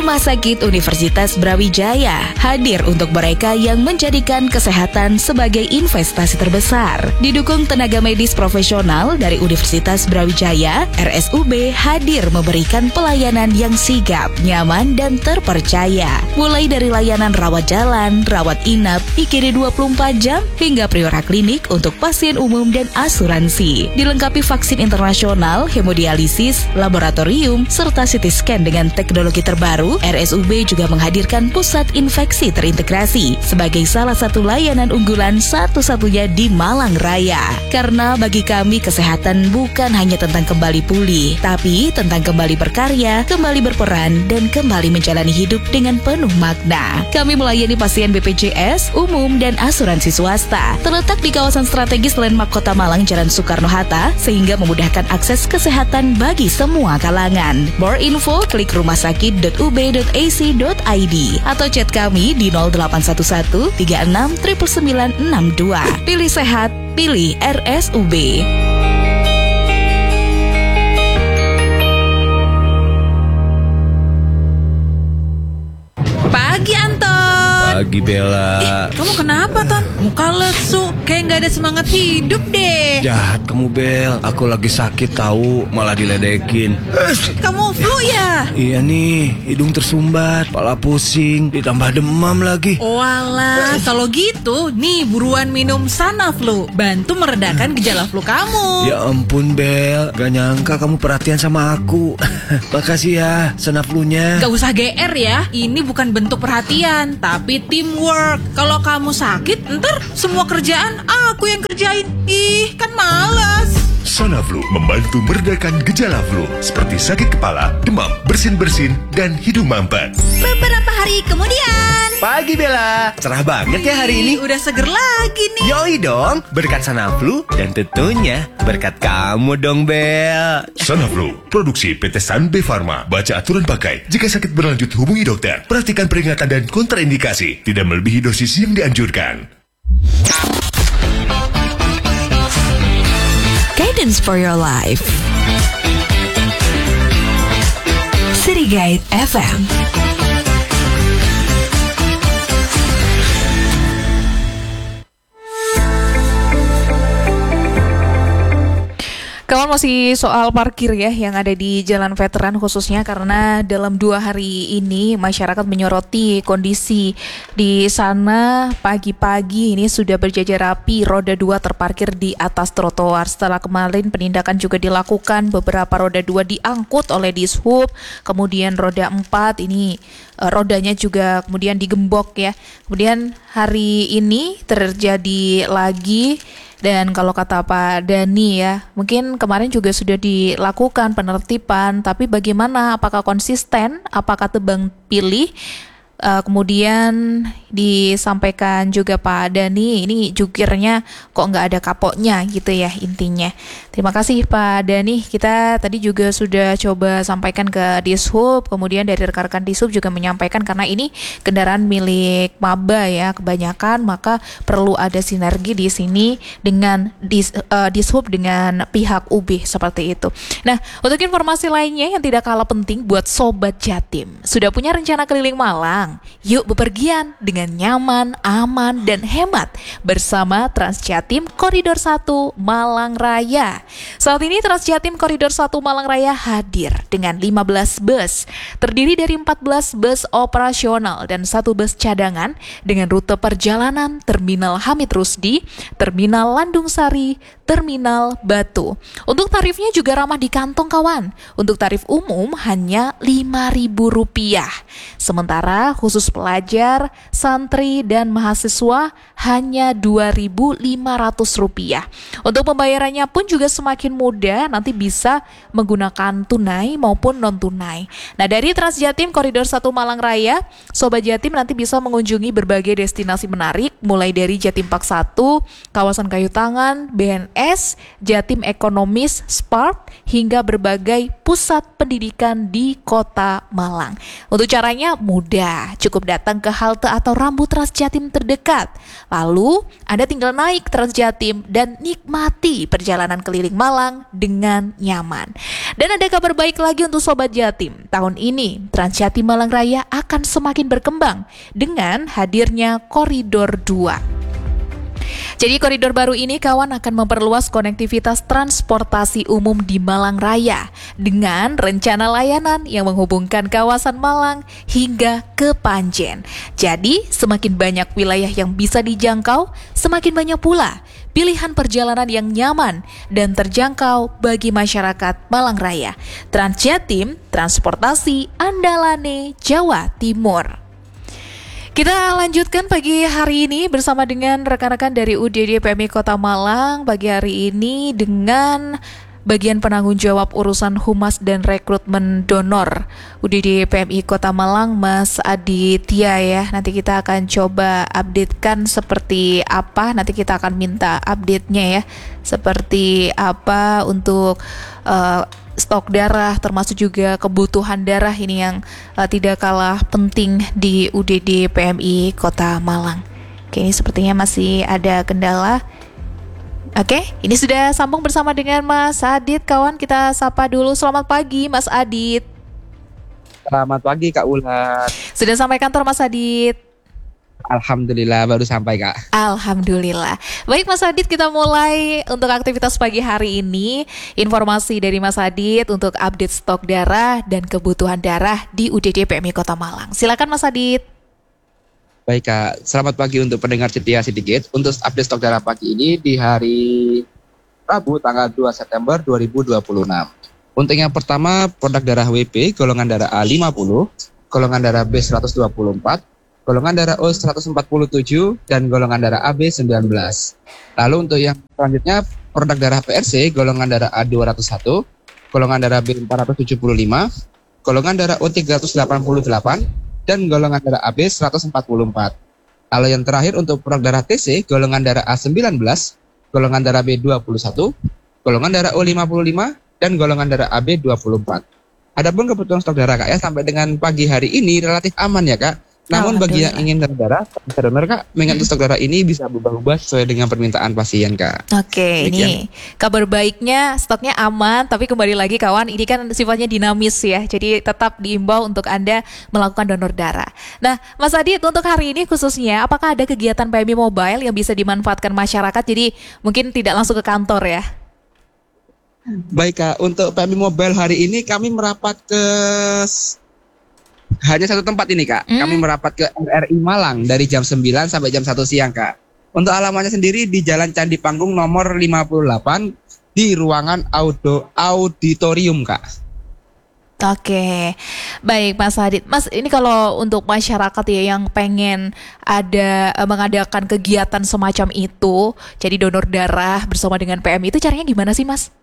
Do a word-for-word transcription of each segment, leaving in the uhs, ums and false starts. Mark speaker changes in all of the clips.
Speaker 1: Rumah Sakit Universitas Brawijaya hadir untuk mereka yang menjadikan kesehatan sebagai investasi terbesar. Didukung tenaga medis profesional dari Universitas Brawijaya, R S U B hadir memberikan pelayanan yang sigap, nyaman, dan terpercaya. Mulai dari layanan rawat jalan, rawat inap, I G D dua puluh empat jam, hingga priora klinik untuk pasien umum dan asuransi. Dilengkapi vaksin internasional, hemodialisis, laboratorium, serta C T scan dengan teknologi terbaru, R S U B juga menghadirkan pusat infeksi terintegrasi sebagai salah satu layanan unggulan satu-satunya di Malang Raya. Karena bagi kami kesehatan bukan hanya tentang kembali pulih, tapi tentang kembali berkarya, kembali berperan, dan kembali menjalani hidup dengan penuh makna. Kami melayani pasien B P J S, umum, dan asuransi swasta. Terletak di kawasan strategis Landmark Kota Malang, Jalan Soekarno-Hatta, sehingga memudahkan akses kesehatan bagi semua kalangan. More info, klik rumahsakit dot u b dot a c dot i d atau chat kami di nol delapan satu satu tiga enam sembilan sembilan enam dua. Pilih sehat, pilih R S U B.
Speaker 2: Pagi Anton.
Speaker 3: Pagi Bella.
Speaker 2: Eh, kamu kenapa Ton? Muka lesu, kayak nggak ada semangat hidup deh.
Speaker 3: Jahat kamu Bel, aku lagi sakit tahu, malah diledekin.
Speaker 2: Kamu flu ya?
Speaker 3: Iya nih, hidung tersumbat, kepala pusing, ditambah demam lagi.
Speaker 2: Walah, kalau gitu, nih buruan minum Sanaflu, bantu meredakan gejala flu kamu.
Speaker 3: Ya ampun Bel, gak nyangka kamu perhatian sama aku. Makasih ya, Sanaflunya.
Speaker 2: Gak usah G R ya, ini bukan bentuk perhatian, tapi teamwork. Kalau kamu sakit, ntar semua kerjaan aku yang kerjain. Ih, kan malas.
Speaker 4: Sanaflu membantu meredakan gejala flu seperti sakit kepala, demam, bersin-bersin, dan hidung mampet.
Speaker 5: Beberapa hari kemudian.
Speaker 3: Pagi Bella, cerah banget ya hari ini.
Speaker 2: Udah seger lagi nih.
Speaker 3: Yoi dong, berkat Sanaflu dan tentunya berkat kamu dong Bel.
Speaker 4: Sanaflu, produksi P T Sanbe Pharma. Baca aturan pakai. Jika sakit berlanjut hubungi dokter. Perhatikan peringatan dan kontraindikasi. Tidak melebihi dosis yang dianjurkan.
Speaker 1: Guidance for your life. City Guide F M.
Speaker 6: Kawan, masih soal parkir ya yang ada di Jalan Veteran khususnya karena dalam dua hari ini masyarakat menyoroti kondisi di sana. Pagi-pagi ini sudah berjajar rapi, roda dua terparkir di atas trotoar. Setelah kemarin penindakan juga dilakukan, beberapa roda dua diangkut oleh Dishub, kemudian roda empat ini uh, rodanya juga kemudian digembok ya. Kemudian hari ini terjadi lagi. Dan kalau kata Pak Dani ya, mungkin kemarin juga sudah dilakukan penertiban, tapi bagaimana, apakah konsisten, apakah tebang pilih? Uh, kemudian disampaikan juga Pak Dani, ini jukirnya kok nggak ada kapoknya gitu ya intinya. Terima kasih Pak Dani, kita tadi juga sudah coba sampaikan ke Dishub, kemudian dari rekan-rekan Dishub juga menyampaikan karena ini kendaraan milik maba ya kebanyakan, maka perlu ada sinergi di sini dengan dis, uh, Dishub dengan pihak U B seperti itu. Nah, untuk informasi lainnya yang tidak kalah penting buat Sobat Jatim, sudah punya rencana keliling Malang? Yuk bepergian dengan nyaman, aman, dan hemat bersama Transjatim Koridor satu Malang Raya. Saat ini Transjatim Koridor satu Malang Raya hadir dengan lima belas bus, terdiri dari empat belas bus operasional dan satu bus cadangan dengan rute perjalanan Terminal Hamid Rusdi, Terminal Landung Sari, Terminal Batu. Untuk tarifnya juga ramah di kantong kawan. Untuk tarif umum hanya lima ribu rupiah. Sementara khusus pelajar, santri, dan mahasiswa hanya dua ribu lima ratus rupiah. Untuk pembayarannya pun juga semakin mudah, nanti bisa menggunakan tunai maupun non-tunai. Nah, dari Transjatim Koridor satu Malang Raya, Sobat Jatim nanti bisa mengunjungi berbagai destinasi menarik, mulai dari Jatim Park satu, Kawasan Kayu Tangan, B N S, Jatim Ekonomis, Spark, hingga berbagai pusat pendidikan di Kota Malang. Untuk caranya mudah, cukup datang ke halte atau rambu Transjatim terdekat. Lalu, Anda tinggal naik Transjatim dan nikmati perjalanan keliling keliling Malang dengan nyaman. Dan ada kabar baik lagi untuk Sobat Jatim. Tahun ini Trans Jatim Malang Raya akan semakin berkembang dengan hadirnya Koridor dua. Jadi koridor baru ini kawan akan memperluas konektivitas transportasi umum di Malang Raya dengan rencana layanan yang menghubungkan kawasan Malang hingga ke Panjen. Jadi semakin banyak wilayah yang bisa dijangkau, semakin banyak pula pilihan perjalanan yang nyaman dan terjangkau bagi masyarakat Malang Raya. Trans Jatim, transportasi andalane Jawa Timur. Kita lanjutkan pagi hari ini bersama dengan rekan-rekan dari U D D P M I Kota Malang pagi hari ini dengan bagian penanggung jawab urusan humas dan rekrutmen donor U D D P M I Kota Malang, Mas Aditya ya. Nanti kita akan coba updatekan seperti apa, nanti kita akan minta update-nya ya. Seperti apa untuk uh, stok darah termasuk juga kebutuhan darah ini yang uh, tidak kalah penting di U D D P M I Kota Malang. Oke, ini sepertinya masih ada kendala. Oke, ini sudah sambung bersama dengan Mas Adit, kawan. Kita sapa dulu. Selamat pagi, Mas Adit.
Speaker 7: Selamat pagi, Kak Ulan.
Speaker 6: Sudah sampai kantor, Mas Adit?
Speaker 7: Alhamdulillah, baru sampai, Kak.
Speaker 6: Alhamdulillah. Baik, Mas Adit, kita mulai untuk aktivitas pagi hari ini. Informasi dari Mas Adit untuk update stok darah dan kebutuhan darah di U D D P M I Kota Malang. Silakan, Mas Adit.
Speaker 7: Baik, Kak. Selamat pagi untuk pendengar setia sedikit. Untuk update stok darah pagi ini di hari Rabu tanggal dua September dua ribu dua puluh enam. Untuk yang pertama, produk darah W B golongan darah A lima puluh, golongan darah B seratus dua puluh empat, golongan darah O seratus empat puluh tujuh, dan golongan darah A B sembilan belas. Lalu untuk yang selanjutnya, produk darah P R C golongan darah A dua ratus satu, golongan darah B empat ratus tujuh puluh lima, golongan darah O tiga ratus delapan puluh delapan, dan golongan darah A B seratus empat puluh empat. Lalu yang terakhir untuk produk darah T C, golongan darah A sembilan belas, golongan darah B dua puluh satu, golongan darah O lima puluh lima, dan golongan darah A B dua puluh empat. Adapun kebutuhan stok darah, Kak, ya, sampai dengan pagi hari ini relatif aman ya, Kak. Namun bagi yang ingin donor darah, bisa donor, Kak, mengingat stok darah ini bisa berubah-ubah sesuai dengan permintaan pasien, Kak.
Speaker 6: Oke, ini kabar baiknya stoknya aman, tapi kembali lagi kawan, ini kan sifatnya dinamis ya, jadi tetap diimbau untuk Anda melakukan donor darah. Nah, Mas Adit, untuk hari ini khususnya, apakah ada kegiatan P M I Mobile yang bisa dimanfaatkan masyarakat, jadi mungkin tidak langsung ke kantor ya?
Speaker 7: Baik, Kak, untuk P M I Mobile hari ini kami merapat ke hanya satu tempat ini, Kak. Hmm. Kami merapat ke R R I Malang dari jam sembilan sampai jam satu siang, Kak. Untuk alamatnya sendiri di Jalan Candi Panggung nomor lima puluh delapan di ruangan audio, auditorium, Kak.
Speaker 6: Oke, baik Mas Adit. Mas, ini kalau untuk masyarakat ya yang pengen ada mengadakan kegiatan semacam itu, jadi donor darah bersama dengan P M I, itu caranya gimana sih, Mas?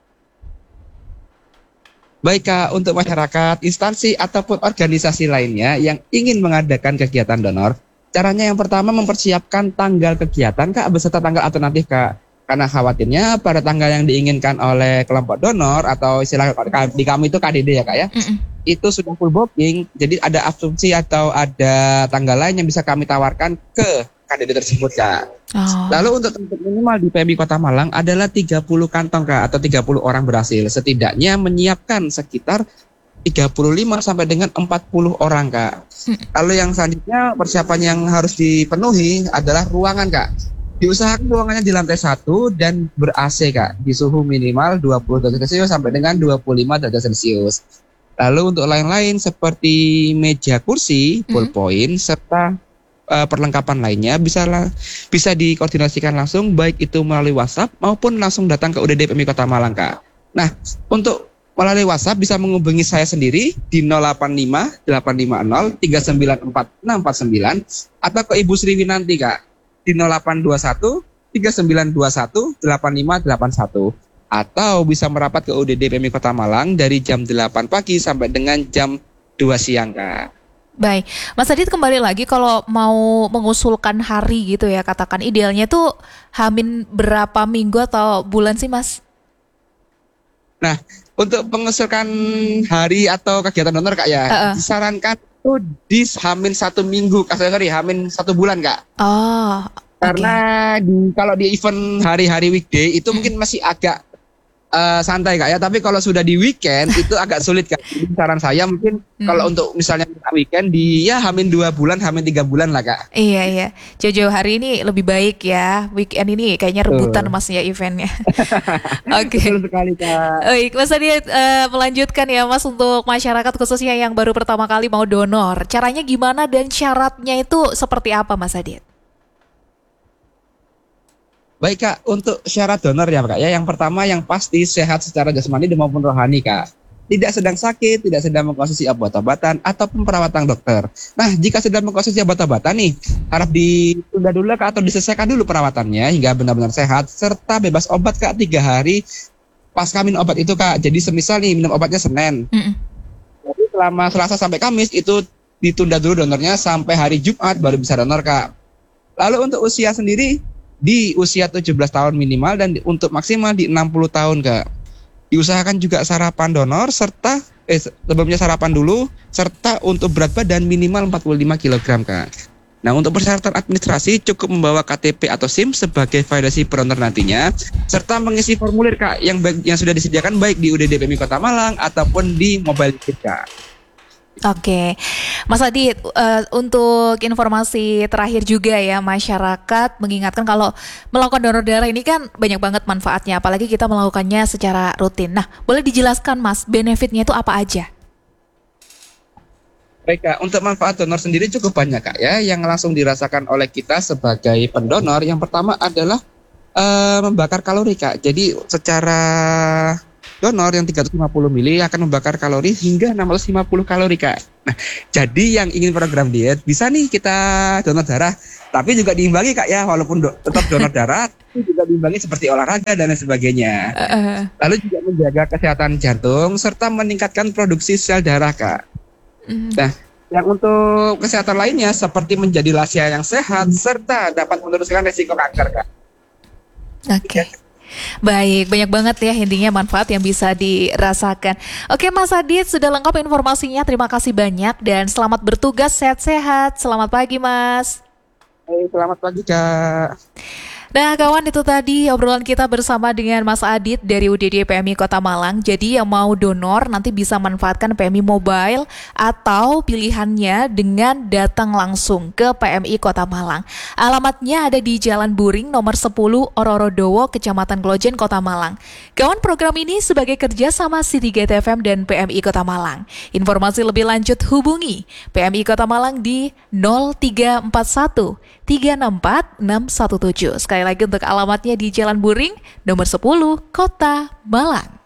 Speaker 7: Baik, Kak, untuk masyarakat, instansi ataupun organisasi lainnya yang ingin mengadakan kegiatan donor, caranya yang pertama mempersiapkan tanggal kegiatan, Kak, beserta tanggal alternatif, Kak. Karena khawatirnya pada tanggal yang diinginkan oleh kelompok donor atau istilah di kami itu K D D ya, Kak, ya. Mm-mm. Itu sudah full booking, jadi ada asumsi atau ada tanggal lain yang bisa kami tawarkan ke K D D tersebut, Kak. Oh. Lalu untuk tempat minimal di P M I Kota Malang adalah tiga puluh kantong, Kak, atau tiga puluh orang berhasil. Setidaknya menyiapkan sekitar tiga puluh lima sampai dengan empat puluh orang, Kak. Hmm. Lalu yang selanjutnya persiapan yang harus dipenuhi adalah ruangan, Kak. Diusahakan ruangannya di lantai satu dan ber-A C, Kak, di suhu minimal dua puluh derajat Celcius sampai dengan dua puluh lima derajat Celcius. Lalu untuk lain-lain seperti meja kursi, ballpoint, hmm. serta Uh, perlengkapan lainnya bisa la- bisa dikoordinasikan langsung baik itu melalui WhatsApp maupun langsung datang ke U D D P M I Kota Malang, Kak. Nah, untuk melalui WhatsApp bisa menghubungi saya sendiri di nol delapan lima delapan lima nol tiga sembilan empat enam empat sembilan atau ke Ibu Sri Winanti, Kak, di nol delapan dua satu tiga sembilan dua satu delapan lima delapan satu, atau bisa merapat ke U D D P M I Kota Malang dari jam delapan pagi sampai dengan jam dua siang, Kak.
Speaker 6: Baik, Mas Adit, kembali lagi kalau mau mengusulkan hari gitu ya, katakan idealnya tuh hamin berapa minggu atau bulan sih, Mas?
Speaker 7: Nah, untuk mengusulkan hari atau kegiatan donor, Kak, ya, uh-uh. disarankan itu di hamin satu minggu, sorry, hamin satu bulan, Kak. Oh, karena okay. di, kalau di event hari-hari weekday itu hmm. mungkin masih agak eh, santai Kak ya. Tapi kalau sudah di weekend itu agak sulit Kak. Jadi saran saya mungkin
Speaker 6: Hmm.
Speaker 7: kalau untuk misalnya weekend di ya hamin dua bulan, hamin tiga bulan lah Kak.
Speaker 6: Iya, iya. Jauh-jauh hari ini lebih baik ya. Weekend ini kayaknya rebutan Mas ya eventnya. Oke.
Speaker 7: Betul sekali Kak.
Speaker 6: Baik, Mas Adit, eh, melanjutkan ya Mas untuk masyarakat khususnya yang baru pertama kali mau donor. Caranya gimana dan syaratnya itu seperti apa Mas Adit?
Speaker 7: Baik Kak, untuk syarat donor ya Kak ya. Yang pertama yang pasti sehat secara jasmani dan maupun rohani Kak. Tidak sedang sakit, tidak sedang mengkonsumsi obat-obatan ataupun perawatan dokter. Nah, jika sedang mengkonsumsi obat-obatan nih, harap ditunda dulu Kak atau diselesaikan dulu perawatannya hingga benar-benar sehat serta bebas obat Kak tiga hari pasca minum obat itu Kak. Jadi semisal nih minum obatnya Senin.
Speaker 6: Mm-mm.
Speaker 7: Jadi selama Selasa sampai Kamis itu ditunda dulu donornya sampai hari Jumat baru bisa donor Kak. Lalu untuk usia sendiri di usia tujuh belas tahun minimal dan di- untuk maksimal di enam puluh tahun Kak. Diusahakan juga sarapan donor serta eh sebelumnya sarapan dulu serta untuk berat badan minimal empat puluh lima kilogram Kak. Nah, untuk persyaratan administrasi cukup membawa K T P atau SIM sebagai validasi pendonor nantinya serta mengisi formulir Kak yang baik- yang sudah disediakan baik di U D D P M I Kota Malang ataupun di mobile kit Kak.
Speaker 6: Oke, Mas Adit, eh, untuk informasi terakhir juga ya, masyarakat mengingatkan kalau melakukan donor darah ini kan banyak banget manfaatnya, apalagi kita melakukannya secara rutin. Nah, boleh dijelaskan Mas, benefitnya itu apa aja?
Speaker 7: Baik Kak, untuk manfaat donor sendiri cukup banyak Kak ya, yang langsung dirasakan oleh kita sebagai pendonor. Yang pertama adalah eh, membakar kalori Kak. Jadi secara donor yang tiga ratus lima puluh mili akan membakar kalori hingga enam ratus lima puluh kalori Kak. Nah, jadi yang ingin program diet bisa nih kita donor darah, tapi juga diimbangi Kak ya, walaupun do- tetap donor darah, tapi juga diimbangi seperti olahraga dan lain sebagainya.
Speaker 6: Eh,
Speaker 7: Lalu juga menjaga kesehatan jantung serta meningkatkan produksi sel darah Kak.
Speaker 6: mm,
Speaker 7: Nah, yang untuk kesehatan lainnya seperti menjadi lansia yang sehat serta dapat menurunkan resiko kanker Kak.
Speaker 6: Oke. Baik, banyak banget ya intinya manfaat yang bisa dirasakan. Oke Mas Adit, sudah lengkap informasinya. Terima kasih banyak dan selamat bertugas, sehat-sehat. Selamat pagi Mas.
Speaker 7: Hey, selamat pagi Kak.
Speaker 6: Nah kawan, itu tadi obrolan kita bersama dengan Mas Adit dari U D D P M I Kota Malang. Jadi yang mau donor nanti bisa manfaatkan P M I Mobile atau pilihannya dengan datang langsung ke P M I Kota Malang. Alamatnya ada di Jalan Buring nomor sepuluh Ororodowo, Kecamatan Glojen, Kota Malang. Kawan, program ini sebagai kerja sama City Gate F M dan P M I Kota Malang. Informasi lebih lanjut hubungi P M I Kota Malang di nol tiga empat satu tiga enam empat enam satu tujuh. Sekali lagi untuk alamatnya di Jalan Buring nomor sepuluh Kota Malang.